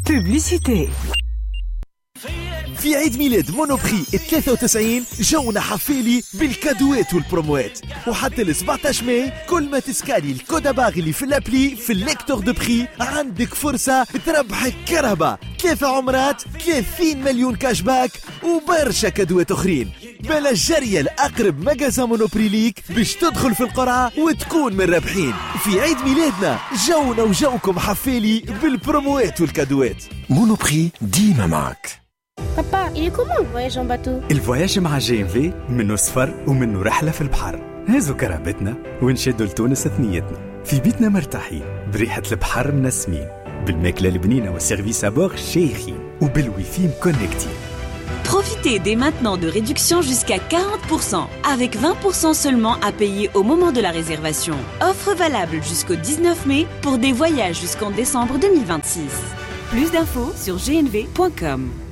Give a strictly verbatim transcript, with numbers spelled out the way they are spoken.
Publicité. في عيد ميلاد مونوبري ثلاثة وتسعين جونا حفيلي بالكادوات والبروموات، وحتى ال سبعطاش ماي كل ما تسكاني الكودا باغ اللي في الابلي في الليكتور دو بري عندك فرصة تربحك كرهبة، ثلاثة عمرات، ثلاثين مليون كاش باك وبرشا كادوات اخرين. بلا جرية لأقرب مجازا مونوبري ليك باش تدخل في القرعة وتكون من الرابحين. في عيد ميلادنا جونا وجوكم حفيلي بالبروموات والكادوات. مونوبري ديما معك. Papa, il est comment le voyage en bateau? الفواياج مع جي ام في منه سفر ومنه رحلة في البحر. هزوا كرهبتنا ونشدوا لتونس ثنيتنا في بيتنا مرتاحين بريحة البحر منسمين بالماكلة البنينة والسيرفيس أبور شيخين وبالويفي مكونكتين. Profitez dès maintenant de réductions jusqu'à quarante pour cent, avec vingt pour cent seulement à payer au moment de la réservation. Offre valable jusqu'au dix-neuf mai pour des voyages jusqu'en décembre deux mille vingt-six. Plus d'infos sur g n v point com.